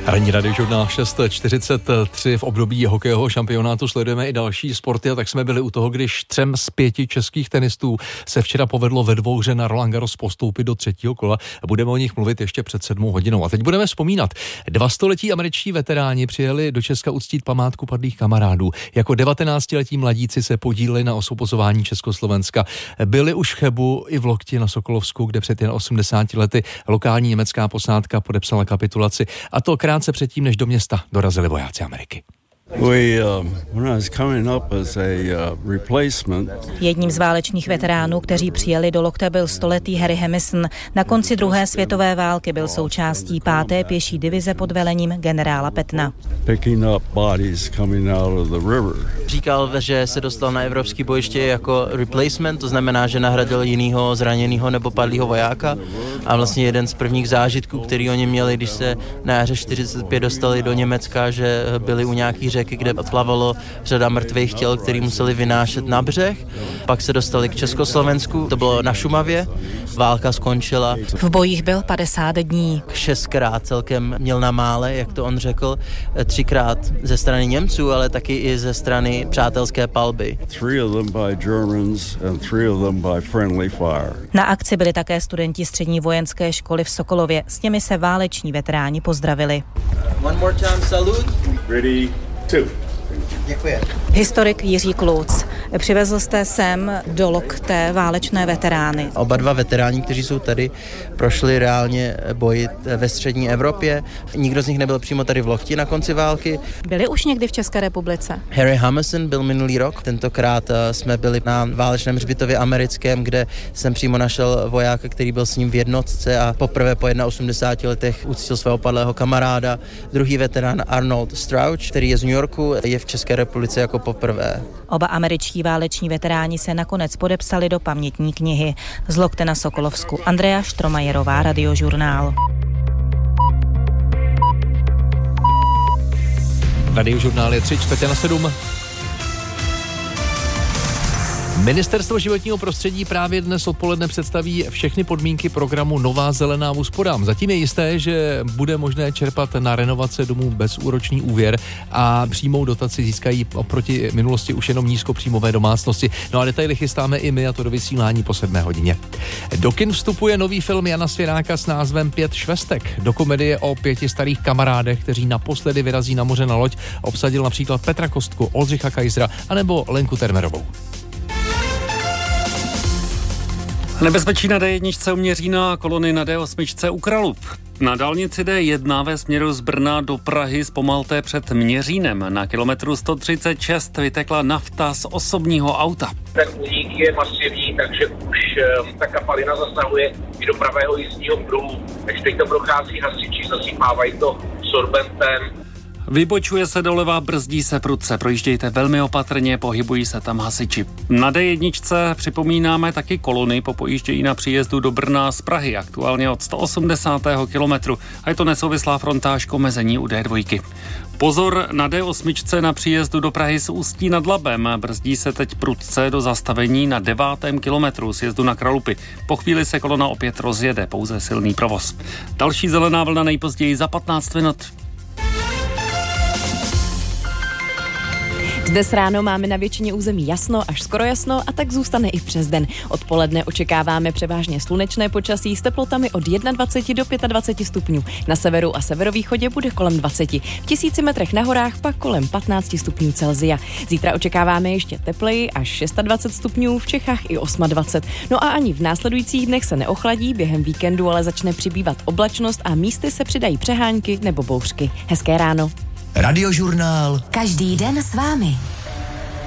Ranní radiožurnál 6:43 v období hokejového šampionátu sledujeme i další sporty a tak jsme byli u toho, když 3 z 5 českých tenistů se včera povedlo ve dvouhře na Roland Garros postoupit do 3. kola. Budeme o nich mluvit ještě před 7 hodinou. A teď budeme vzpomínat. 2 století američtí veteráni přijeli do Česka uctít památku padlých kamarádů. Jako 19letí mladíci se podíleli na osvobozování Československa. Byli už v Chebu i v Lokti na Sokolovsku, kde před jen 80 lety lokální německá posádka podepsala kapitulaci. A to krátce předtím, než do města dorazili vojáci Ameriky. Jedním z válečných veteránů, kteří přijeli do Lokte, byl stoletý Harry Hemison. Na konci druhé světové války byl součástí 5. pěší divize pod velením generála Pattona. Říkal, že se dostal na evropský bojiště jako replacement, to znamená, že nahradil jinýho zraněného nebo padlýho vojáka. A vlastně jeden z prvních zážitků, který oni měli, když se na jaře 45 dostali do Německa, že byli u nějaký řeky, kde odplavalo řada mrtvých těl, který museli vynášet na břeh. Pak se dostali k Československu, to bylo na Šumavě, válka skončila. V bojích byl 50 dní. 6krát celkem měl na mále, jak to on řekl, 3krát ze strany Němců, ale taky i ze strany přátelské palby. Na akci byli také studenti střední vojenské školy v Sokolově. S těmi se váleční veteráni pozdravili. One more time, salute. Ready, 2. Děkuji. Historik Jiří Kluc. Přivezl jste sem do Lokte válečné veterány. Oba dva veteráni, kteří jsou tady, prošli reálně boj ve střední Evropě. Nikdo z nich nebyl přímo tady v Lokti na konci války. Byli už někdy v České republice? Harry Hemison byl minulý rok. Tentokrát jsme byli na válečném hřbitově americkém, kde jsem přímo našel vojáka, který byl s ním v jednotce a poprvé po 81 letech uctil svého padlého kamaráda. Druhý veterán Arnold Strauch, který je z New Yorku, je v České republice jako poprvé. Oba američtí váleční veteráni se nakonec podepsali do pamětní knihy. Z Lokte na Sokolovsku. Andrea Štromajerová, Radiožurnál. Radiožurnál je 6:45. Ministerstvo životního prostředí právě dnes odpoledne představí všechny podmínky programu Nová zelená úsporám. Zatím je jisté, že bude možné čerpat na renovace domů bezúročný úvěr a přímou dotaci získají oproti minulosti už jenom nízkopříjmové domácnosti. No a detaily chystáme i my, a to do vysílání po 7 hodině. Do kin vstupuje nový film Jana Svěráka s názvem 5 švestek. Do komedie o 5 starých kamarádech, kteří naposledy vyrazí na moře na loď, obsadil například Petra Kostku, Oldřicha Kajzra anebo Lenku Termerovou. Nebezpečí na D1 u Měřína, kolony na D8 u Kralub. Na dálnici D1 ve směru z Brna do Prahy zpomalte před Měřínem. Na kilometru 136 vytekla nafta z osobního auta. Ten únik je masivní, takže už ta kapalina zasahuje i do pravého jízdního pruhu. Takže teď to prochází hasiči, zasypávají to sorbentem. Vybočuje se doleva, brzdí se prudce, projíždějte velmi opatrně, pohybují se tam hasiči. Na D1 připomínáme taky kolony po pojíždění na příjezdu do Brna z Prahy, aktuálně od 180. kilometru a je to nesouvislá frontáž k omezení u D2. Pozor na D8 na příjezdu do Prahy z Ústí nad Labem, brzdí se teď prudce do zastavení na 9. kilometru sjezdu na Kralupy. Po chvíli se kolona opět rozjede, pouze silný provoz. Další zelená vlna nejpozději za 15 minut. Dnes ráno máme na většině území jasno až skoro jasno a tak zůstane i přes den. Odpoledne očekáváme převážně slunečné počasí s teplotami od 21 do 25 stupňů. Na severu a severovýchodě bude kolem 20. V 1000 metrech na horách pak kolem 15 stupňů Celsia. Zítra očekáváme ještě tepleji až 26 stupňů, v Čechách i 28. No a ani v následujících dnech se neochladí, během víkendu ale začne přibývat oblačnost a místy se přidají přehánky nebo bouřky. Hezké ráno. Radiožurnál. Každý den s vámi.